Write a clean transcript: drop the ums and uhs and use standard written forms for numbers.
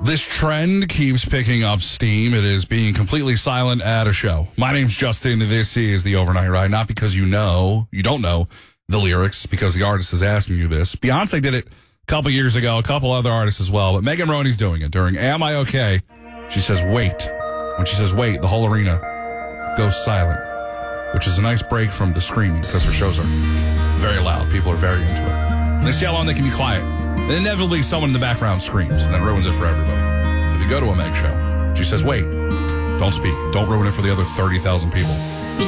This trend keeps picking up steam. It is being completely silent at a show. My name's Justin. This is the Overnight Ride. Not because you don't know the lyrics, because the artist is asking you this. Beyonce did it a couple years ago, a couple other artists as well, but Megan Roney's doing it during Am I Okay? She says, wait. When she says wait, the whole arena goes silent, which is a nice break from the screaming because her shows are very loud. People are very into it. And they see how long they can be quiet. And inevitably, someone in the background screams, and that ruins it for everybody. So if you go to a Meg show, she says, wait, don't speak. Don't ruin it for the other 30,000 people